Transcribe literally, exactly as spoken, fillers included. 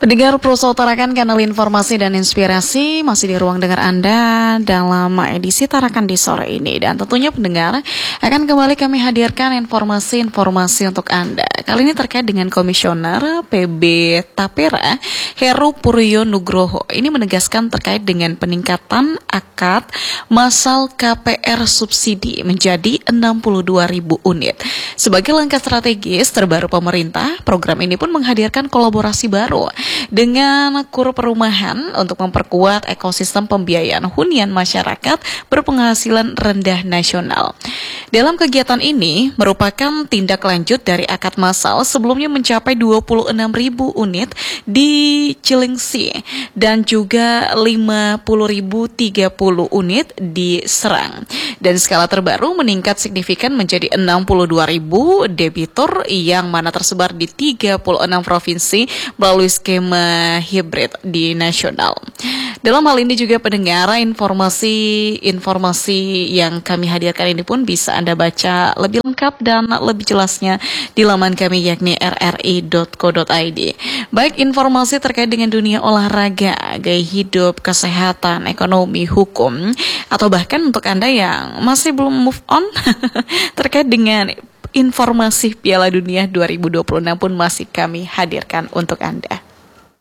Pendengar Pulsa utarakan kanal informasi dan inspirasi masih di ruang dengar Anda dalam edisi Tarakan di sore ini. Dan tentunya pendengar akan kembali kami hadirkan informasi-informasi untuk Anda. Kali ini terkait dengan Komisioner P B Tapera Heru Puryo Nugroho. Ini menegaskan terkait dengan peningkatan akad massal K P R subsidi menjadi enam puluh dua ribu unit. Sebagai langkah strategis terbaru pemerintah, program ini pun menghadirkan kolaborasi baru dengan Kur Perumahan untuk memperkuat ekosistem pembiayaan hunian masyarakat berpenghasilan rendah nasional. Dalam kegiatan ini merupakan tindak lanjut dari akad massal sebelumnya mencapai dua puluh enam ribu unit di Cilengsi dan juga lima puluh ribu tiga puluh unit di Serang. Dan skala terbaru meningkat signifikan menjadi enam puluh dua ribu debitur yang mana tersebar di tiga puluh enam provinsi melalui skema hibrid di nasional. Dalam hal ini juga pendengar informasi-informasi yang kami hadirkan ini pun bisa Anda baca lebih lengkap dan lebih jelasnya di laman kami yakni r r i dot co dot i d. Baik informasi terkait dengan dunia olahraga, gaya hidup, kesehatan, ekonomi, hukum, atau bahkan untuk Anda yang masih belum move on terkait dengan informasi Piala Dunia dua ribu dua puluh enam pun masih kami hadirkan untuk Anda.